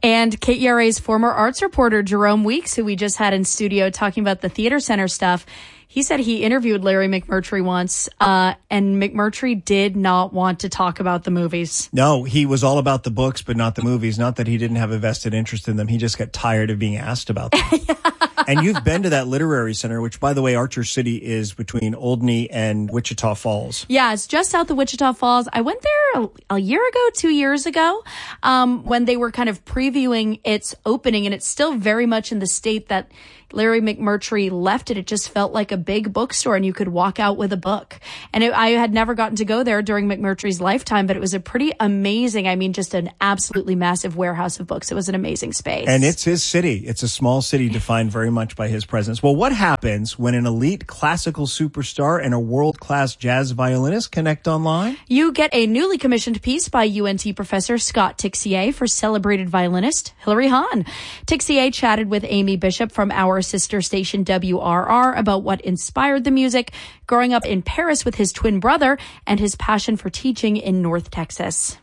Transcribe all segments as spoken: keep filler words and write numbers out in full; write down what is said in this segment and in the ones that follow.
And K E R A's former arts reporter, Jerome Weeks, who we just had in studio talking about the Theater Center stuff, he said he interviewed Larry McMurtry once, uh, and McMurtry did not want to talk about the movies. No, he was all about the books, but not the movies. Not that he didn't have a vested interest in them. He just got tired of being asked about them. Yeah. And you've been to that literary center, which, by the way, Archer City is between Oldney and Wichita Falls. Yeah, it's just south of Wichita Falls. I went there a, a year ago, two years ago, um, when they were kind of previewing its opening, and it's still very much in the state that Larry McMurtry left it. It just felt like a big bookstore, and you could walk out with a book. And it, I had never gotten to go there during McMurtry's lifetime, but it was a pretty amazing, I mean, just an absolutely massive warehouse of books. It was an amazing space. And it's his city. It's a small city defined very much by his presence. Well, what happens when an elite classical superstar and a world-class jazz violinist connect online? You get a newly commissioned piece by U N T professor Scott Tixier for celebrated violinist Hilary Hahn. Tixier chatted with Amy Bishop from our sister station W R R about what inspired the music, growing up in Paris with his twin brother, and his passion for teaching in North Texas.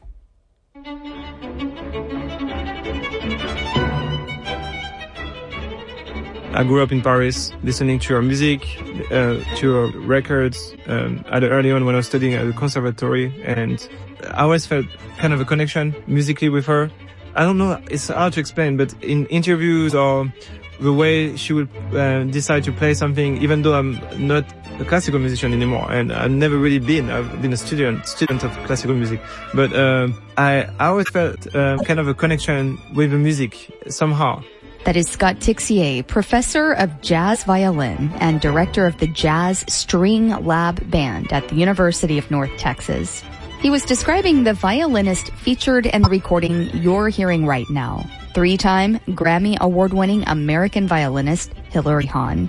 I grew up in Paris, listening to her music, uh, to her records, um, at early on when I was studying at the conservatory, and I always felt kind of a connection musically with her. I don't know, it's hard to explain, but in interviews or the way she would uh, decide to play something, even though I'm not a classical musician anymore, and I've never really been. I've been a student, student of classical music, but uh, I, I always felt uh, kind of a connection with the music somehow. That is Scott Tixier, professor of jazz violin and director of the Jazz String Lab Band at the University of North Texas. He was describing the violinist featured in the recording you're hearing right now. Three-time Grammy Award-winning American violinist Hilary Hahn.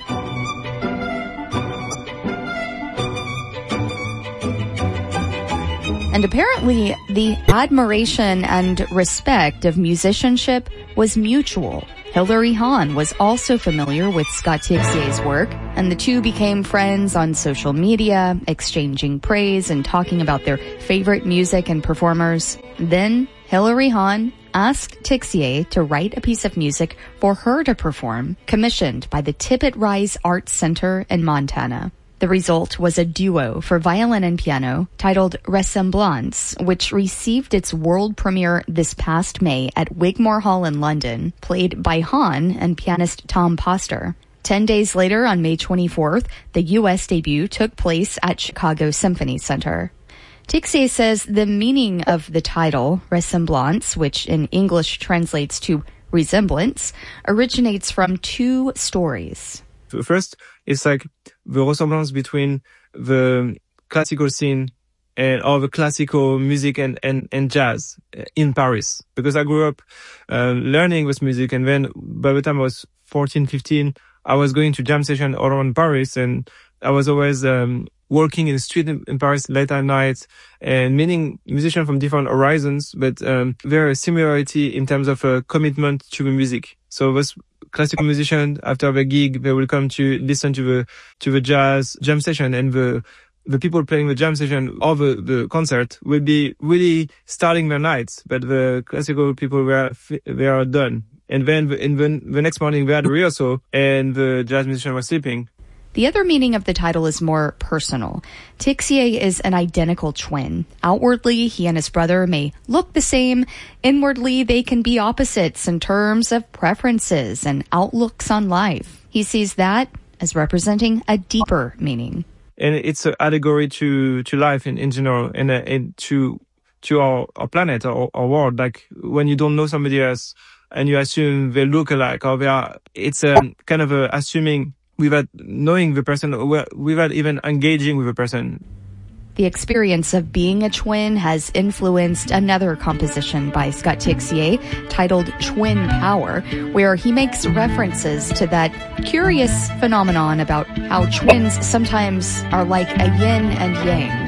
And apparently, the admiration and respect of musicianship was mutual. Hilary Hahn was also familiar with Scott Tixier's work, and the two became friends on social media, exchanging praise and talking about their favorite music and performers. Then, Hilary Hahn asked Tixier to write a piece of music for her to perform, commissioned by the Tippett Rise Arts Center in Montana. The result was a duo for violin and piano titled Ressemblance, which received its world premiere this past May at Wigmore Hall in London, played by Hahn and pianist Tom Poster. Ten days later, on May twenty-fourth, the U S debut took place at Chicago Symphony Center. Tixier says the meaning of the title, Ressemblance, which in English translates to resemblance, originates from two stories. First, it's like the resemblance between the classical scene and all the classical music and, and, and jazz in Paris. Because I grew up uh, learning with music, and then by the time I was fourteen, fifteen, I was going to jam session all around Paris, and I was always um, working in the street in, in Paris late at night and meeting musicians from different horizons, but um, there is similarity in terms of uh, commitment to the music. So this classical musician, after the gig, they will come to listen to the to the jazz jam session, and the the people playing the jam session or the, the concert will be really starting their nights, but the classical people were they are done. And then the, in the, the next morning we had a rehearsal, and the jazz musician was sleeping. The other meaning of the title is more personal. Tixier is an identical twin. Outwardly, he and his brother may look the same. Inwardly, they can be opposites in terms of preferences and outlooks on life. He sees that as representing a deeper meaning. And it's an allegory to, to life in, in general, and, uh, and to, to our, our planet, our, our world. Like when you don't know somebody else and you assume they look alike, or they are, it's a kind of a assuming without knowing the person, without even engaging with the person. The experience of being a twin has influenced another composition by Scott Tixier titled Twin Power, where he makes references to that curious phenomenon about how twins sometimes are like a yin and yang.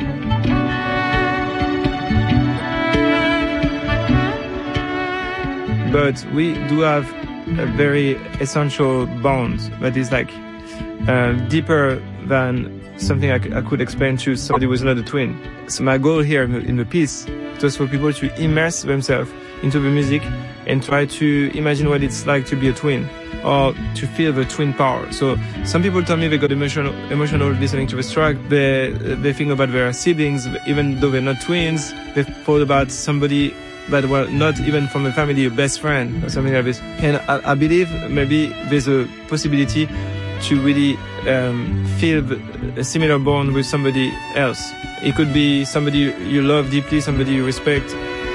But we do have a very essential bond that is like uh, deeper than something I, c- I could explain to somebody who's not a twin. So my goal here in the, in the piece, to just for people to immerse themselves into the music and try to imagine what it's like to be a twin or to feel the twin power. So some people tell me they got emotional, emotional listening to this track. They, they think about their siblings, even though they're not twins. They thought about somebody that were not even from a family, a best friend or something like this. And I, I believe maybe there's a possibility to really um, feel a similar bond with somebody else. It could be somebody you love deeply, somebody you respect.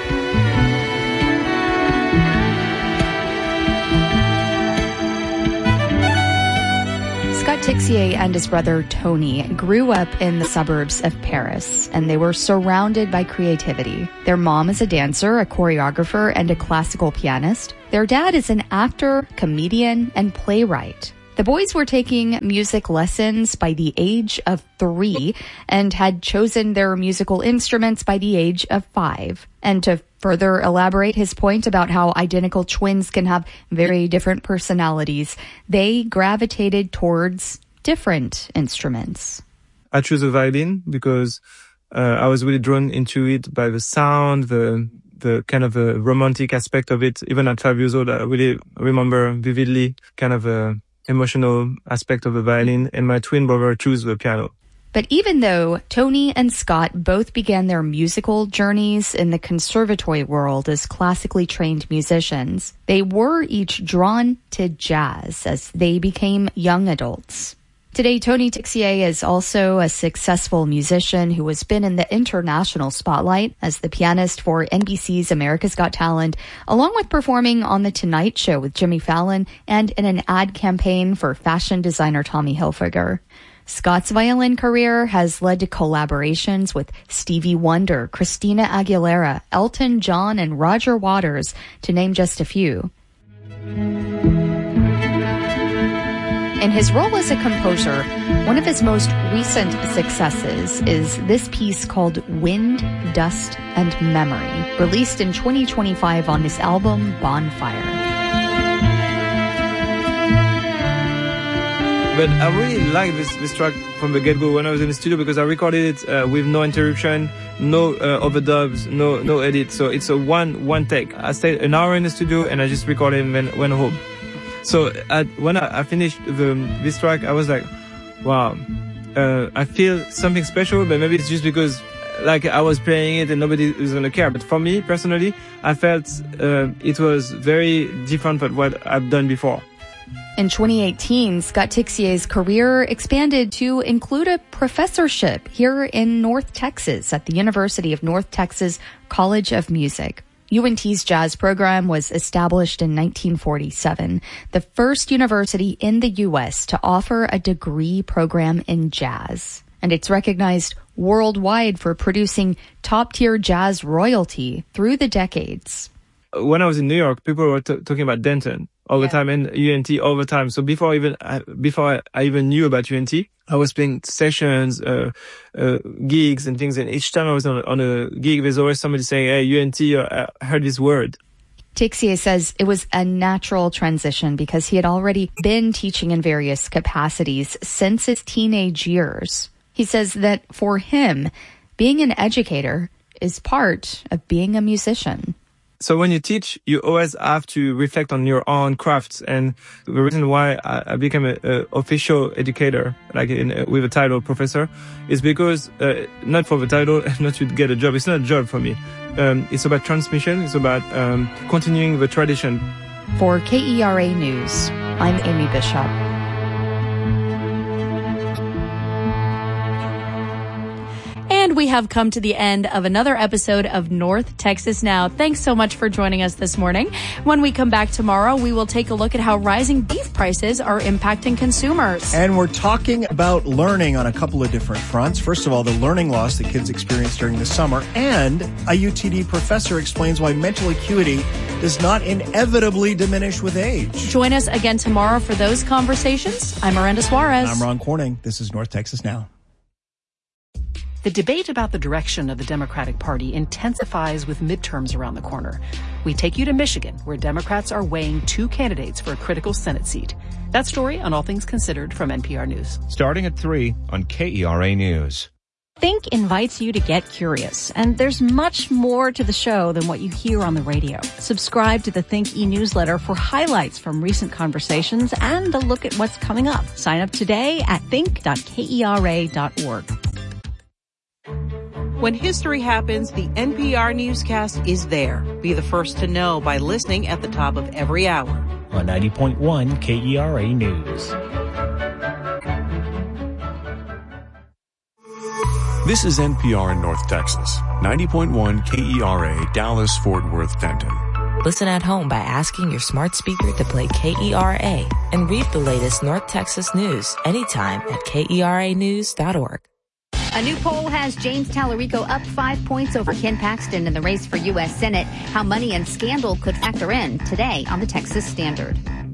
Scott Tixier and his brother Tony grew up in the suburbs of Paris, and they were surrounded by creativity. Their mom is a dancer, a choreographer, and a classical pianist. Their dad is an actor, comedian, and playwright. The boys were taking music lessons by the age of three and had chosen their musical instruments by the age of five. And to further elaborate his point about how identical twins can have very different personalities, they gravitated towards different instruments. I chose a violin because uh, I was really drawn into it by the sound, the the kind of a romantic aspect of it. Even at five years old, I really remember vividly kind of a emotional aspect of the violin, and my twin brother chose the piano. But even though Tony and Scott both began their musical journeys in the conservatory world as classically trained musicians, they were each drawn to jazz as they became young adults. Today, Tony Tixier is also a successful musician who has been in the international spotlight as the pianist for N B C's America's Got Talent, along with performing on The Tonight Show with Jimmy Fallon and in an ad campaign for fashion designer Tommy Hilfiger. Scott's violin career has led to collaborations with Stevie Wonder, Christina Aguilera, Elton John, and Roger Waters, to name just a few. In his role as a composer, one of his most recent successes is this piece called Wind, Dust, and Memory, released in twenty twenty-five on his album Bonfire. But I really like this, this track from the get-go when I was in the studio because I recorded it uh, with no interruption, no uh, overdubs, no no edit. So it's a one one take. I stayed an hour in the studio and I just recorded and then went home. So at, when I, I finished the, this track, I was like, wow, uh, I feel something special, but maybe it's just because like I was playing it and nobody was going to care. But for me, personally, I felt uh, it was very different from what I've done before. In twenty eighteen, Scott Tixier's career expanded to include a professorship here in North Texas at the University of North Texas College of Music. U N T's jazz program was established in nineteen forty-seven, the first university in the U S to offer a degree program in jazz. And it's recognized worldwide for producing top-tier jazz royalty through the decades. When I was in New York, people were t- talking about Denton all the yeah. time and U N T all the time. So before even I, before I, I even knew about U N T, I was playing sessions, uh, uh, gigs and things. And each time I was on a, on a gig, there's always somebody saying, "Hey, U N T, uh, I heard this word." Tixier says it was a natural transition because he had already been teaching in various capacities since his teenage years. He says that for him, being an educator is part of being a musician. So when you teach, you always have to reflect on your own crafts. And the reason why I, I became an official educator, like in, uh, with a title professor, is because, uh, not for the title, not to get a job. It's not a job for me. Um, it's about transmission. It's about um, continuing the tradition. For K E R A News, I'm Amy Bishop. And we have come to the end of another episode of North Texas Now. Thanks so much for joining us this morning. When we come back tomorrow, we will take a look at how rising beef prices are impacting consumers. And we're talking about learning on a couple of different fronts. First of all, the learning loss that kids experience during the summer. And a U T D professor explains why mental acuity does not inevitably diminish with age. Join us again tomorrow for those conversations. I'm Miranda Suarez. I'm Ron Corning. This is North Texas Now. The debate about the direction of the Democratic Party intensifies with midterms around the corner. We take you to Michigan, where Democrats are weighing two candidates for a critical Senate seat. That story on All Things Considered from N P R News. Starting at three on K E R A News. Think invites you to get curious, and there's much more to the show than what you hear on the radio. Subscribe to the Think e-newsletter for highlights from recent conversations and a look at what's coming up. Sign up today at think dot kera dot org. When history happens, the N P R newscast is there. Be the first to know by listening at the top of every hour. On ninety point one K E R A News. This is N P R in North Texas, ninety point one K E R A Dallas Fort Worth Denton. Listen at home by asking your smart speaker to play K E R A and read the latest North Texas news anytime at K E R A news dot org. A new poll has James Tallarico up five points over Ken Paxton in the race for U S Senate. How money and scandal could factor in today on the Texas Standard.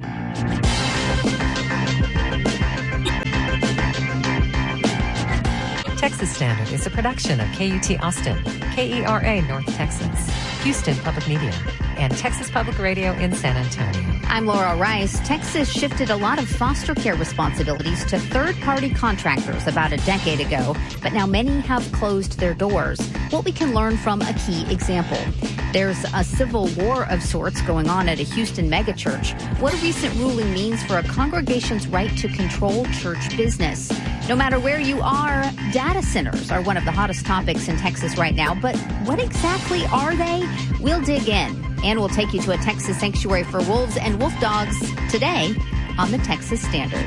Texas Standard is a production of K U T Austin, K E R A North Texas, Houston Public Media, and Texas Public Radio in San Antonio. I'm Laura Rice. Texas shifted a lot of foster care responsibilities to third-party contractors about a decade ago, but now many have closed their doors. What we can learn from a key example. There's a civil war of sorts going on at a Houston megachurch. What a recent ruling means for a congregation's right to control church business. No matter where you are, data centers are one of the hottest topics in Texas right now. But what exactly are they? We'll dig in. And we'll take you to a Texas sanctuary for wolves and wolf dogs today on the Texas Standard.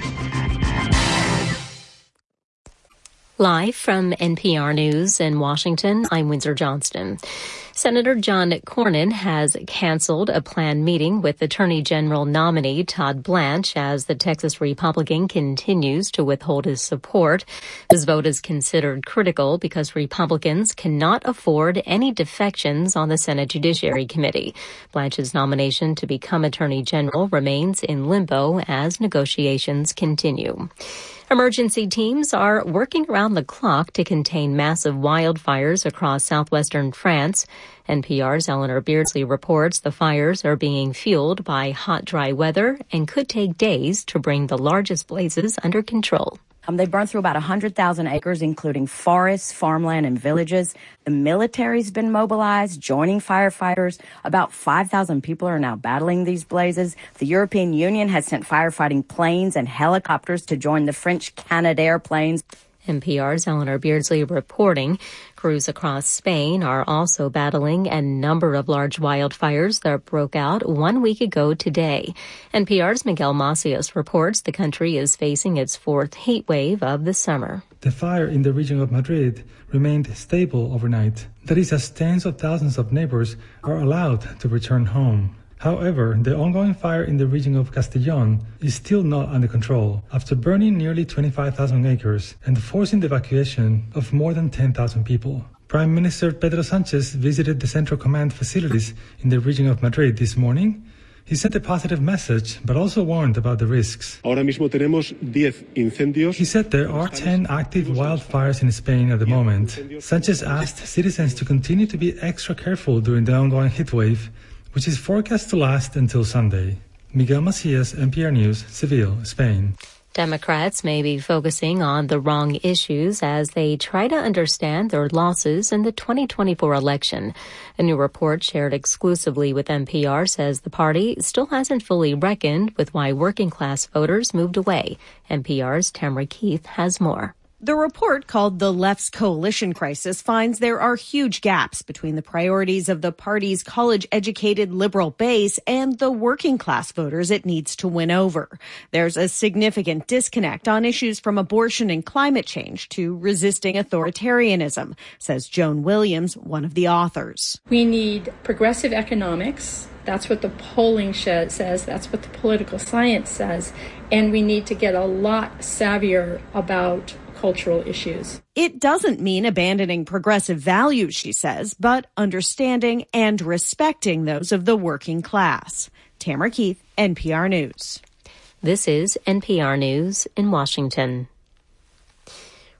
Live from N P R News in Washington, I'm Windsor Johnston. Senator John Cornyn has canceled a planned meeting with Attorney General nominee Todd Blanche as the Texas Republican continues to withhold his support. His vote is considered critical because Republicans cannot afford any defections on the Senate Judiciary Committee. Blanche's nomination to become Attorney General remains in limbo as negotiations continue. Emergency teams are working around the clock to contain massive wildfires across southwestern France. N P R's Eleanor Beardsley reports the fires are being fueled by hot, dry weather and could take days to bring the largest blazes under control. Um, they burned through about one hundred thousand acres, including forests, farmland, and villages. The military's been mobilized, joining firefighters. About five thousand people are now battling these blazes. The European Union has sent firefighting planes and helicopters to join the French Canadair planes. N P R's Eleanor Beardsley reporting. Crews across Spain are also battling a number of large wildfires that broke out one week ago today. N P R's Miguel Macias reports the country is facing its fourth heat wave of the summer. The fire in the region of Madrid remained stable overnight. That is, as tens of thousands of neighbors are allowed to return home. However, the ongoing fire in the region of Castellón is still not under control after burning nearly twenty-five thousand acres and forcing the evacuation of more than ten thousand people. Prime Minister Pedro Sánchez visited the Central Command facilities in the region of Madrid this morning. He sent a positive message, but also warned about the risks. Ahora mismo tenemos diez incendios. He said there are ten active wildfires in Spain at the moment. Sánchez asked citizens to continue to be extra careful during the ongoing heat wave, which is forecast to last until Sunday. Miguel Macias, N P R News, Seville, Spain. Democrats may be focusing on the wrong issues as they try to understand their losses in the twenty twenty-four election. A new report shared exclusively with N P R says the party still hasn't fully reckoned with why working-class voters moved away. N P R's Tamara Keith has more. The report, called The Left's Coalition Crisis, finds there are huge gaps between the priorities of the party's college-educated liberal base and the working-class voters it needs to win over. There's a significant disconnect on issues from abortion and climate change to resisting authoritarianism, says Joan Williams, one of the authors. We need progressive economics. That's what the polling says. That's what the political science says. And we need to get a lot savvier about cultural issues. It doesn't mean abandoning progressive values, she says, but understanding and respecting those of the working class. Tamara Keith, N P R News. This is N P R News in Washington.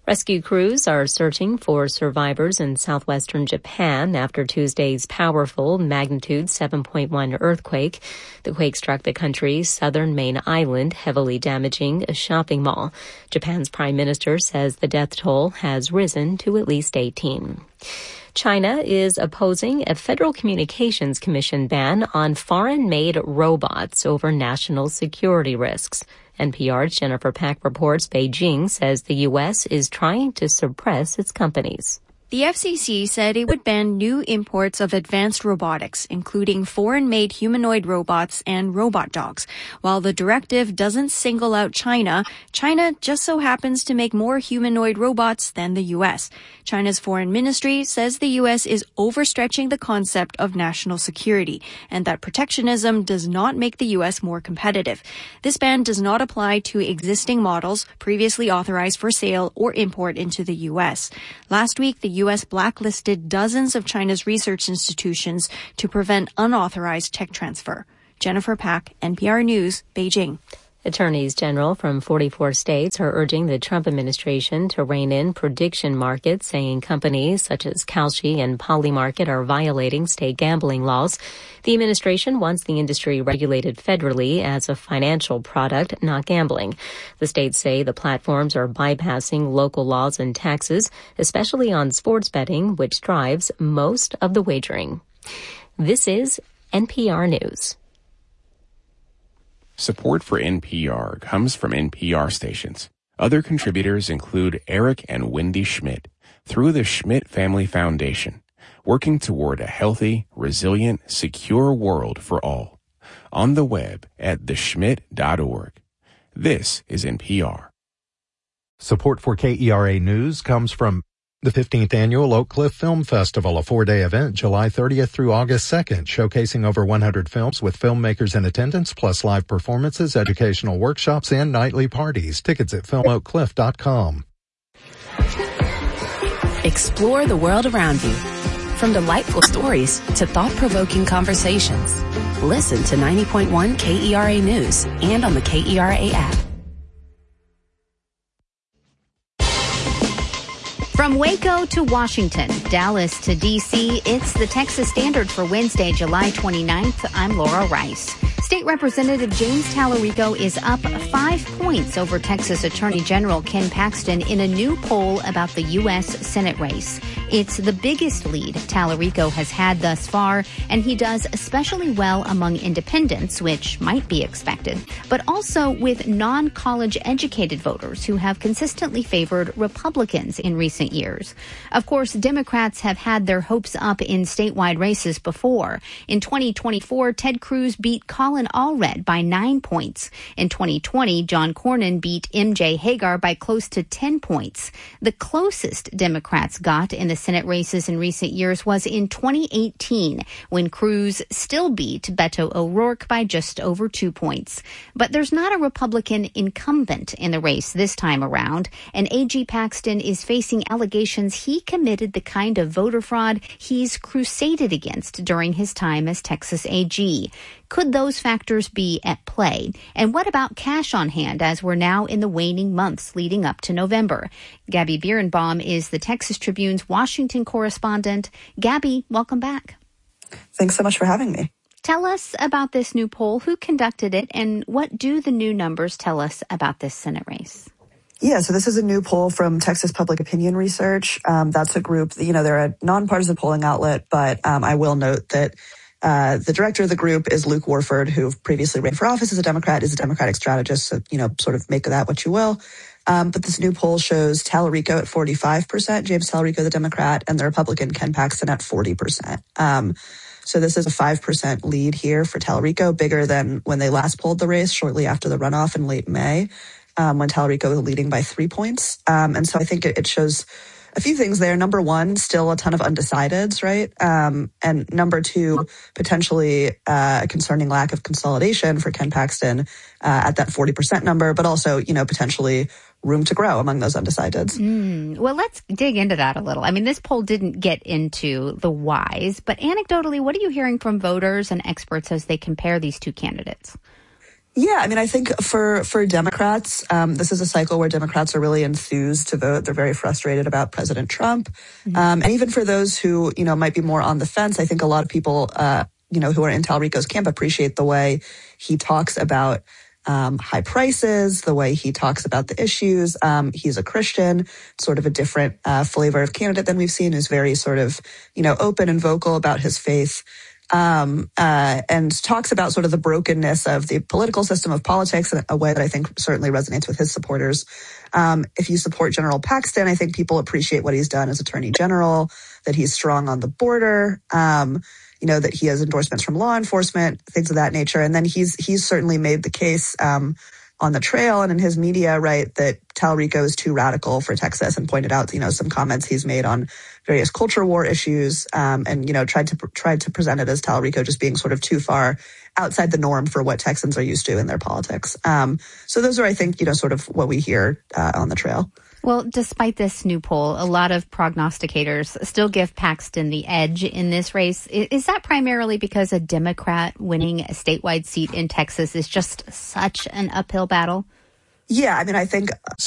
Rescue crews are searching for survivors in southwestern Japan after Tuesday's powerful magnitude seven point one earthquake. The quake struck the country's southern main island, heavily damaging a shopping mall. Japan's prime minister says the death toll has risen to at least eighteen. China is opposing a Federal Communications Commission ban on foreign-made robots over national security risks. N P R's Jennifer Pack reports Beijing says the U S is trying to suppress its companies. The F C C said it would ban new imports of advanced robotics, including foreign-made humanoid robots and robot dogs. While the directive doesn't single out China, China just so happens to make more humanoid robots than the U S. China's foreign ministry says the U S is overstretching the concept of national security and that protectionism does not make the U S more competitive. This ban does not apply to existing models previously authorized for sale or import into the U S. Last week, the U S blacklisted dozens of China's research institutions to prevent unauthorized tech transfer. Jennifer Pack, N P R News, Beijing. Attorneys general from forty-four states are urging the Trump administration to rein in prediction markets, saying companies such as Kalshi and Polymarket are violating state gambling laws. The administration wants the industry regulated federally as a financial product, not gambling. The states say the platforms are bypassing local laws and taxes, especially on sports betting, which drives most of the wagering. This is N P R News. Support for N P R comes from N P R stations. Other contributors include Eric and Wendy Schmidt through the Schmidt Family Foundation, working toward a healthy, resilient, secure world for all. On the web at the schmidt dot org. This is N P R. Support for K E R A News comes from the fifteenth Annual Oak Cliff Film Festival, a four-day event July thirtieth through August second, showcasing over one hundred films with filmmakers in attendance, plus live performances, educational workshops, and nightly parties. Tickets at film oak cliff dot com. Explore the world around you. From delightful stories to thought-provoking conversations. Listen to ninety point one K E R A News and on the K E R A app. From Waco to Washington, Dallas to D C, it's the Texas Standard for Wednesday, July twenty-ninth. I'm Laura Rice. State Representative James Tallarico is up five points over Texas Attorney General Ken Paxton in a new poll about the U S Senate race. It's the biggest lead Tallarico has had thus far, and he does especially well among independents, which might be expected, but also with non-college educated voters who have consistently favored Republicans in recent years. Of course, Democrats have had their hopes up in statewide races before. In twenty twenty-four, Ted Cruz beat Colin Allred by nine points. In twenty twenty, John Cornyn beat M J Hagar by close to ten points. The closest Democrats got in the Senate races in recent years was in twenty eighteen, when Cruz still beat Beto O'Rourke by just over two points. But there's not a Republican incumbent in the race this time around, and A G Paxton is facing allegations he committed the kind of voter fraud he's crusaded against during his time as Texas A G. Could those factors be at play? And what about cash on hand as we're now in the waning months leading up to November? Gabby Birnbaum is the Texas Tribune's Washington correspondent. Gabby, welcome back. Thanks so much for having me. Tell us about this new poll. Who conducted it, and what do the new numbers tell us about this Senate race? Yeah, so this is a new poll from Texas Public Opinion Research. Um, that's a group, that, you know, they're a nonpartisan polling outlet, but um, I will note that Uh, the director of the group is Luke Warford, who previously ran for office as a Democrat, is a Democratic strategist. So, you know, sort of make of that what you will. Um, but this new poll shows Tallarico at forty-five percent, James Tallarico, the Democrat, and the Republican Ken Paxton at forty percent. Um, so this is a five percent lead here for Tallarico, bigger than when they last polled the race shortly after the runoff in late May, um, when Tallarico was leading by three points. Um, and so I think it, it shows a few things there. Number one, still a ton of undecideds, right? Um, and number two, potentially uh, a concerning lack of consolidation for Ken Paxton uh, at that forty percent number, but also, you know, potentially room to grow among those undecideds. Mm, well, let's dig into that a little. I mean, this poll didn't get into the whys, but anecdotally, what are you hearing from voters and experts as they compare these two candidates? Yeah, I mean, I think for for Democrats, um, this is a cycle where Democrats are really enthused to vote. They're very frustrated about President Trump. Mm-hmm. Um, and even for those who, you know, might be more on the fence, I think a lot of people, uh, you know, who are in Talrico's camp appreciate the way he talks about um, high prices, the way he talks about the issues. Um, he's a Christian, sort of a different uh, flavor of candidate than we've seen, who's very sort of, you know, open and vocal about his faith. Um, uh, and talks about sort of the brokenness of the political system of politics in a way that I think certainly resonates with his supporters. Um, if you support General Paxton, I think people appreciate what he's done as Attorney General, that he's strong on the border, um, you know, that he has endorsements from law enforcement, things of that nature. And then he's, he's certainly made the case, um, on the trail and in his media, right, that Talrico is too radical for Texas, and pointed out, you know, some comments he's made on various culture war issues, um, and, you know, tried to, tried to present it as Talrico just being sort of too far outside the norm for what Texans are used to in their politics. Um, so those are, I think, you know, sort of what we hear uh, on the trail. Well, despite this new poll, a lot of prognosticators still give Paxton the edge in this race. Is that primarily because a Democrat winning a statewide seat in Texas is just such an uphill battle? Yeah, I mean, I think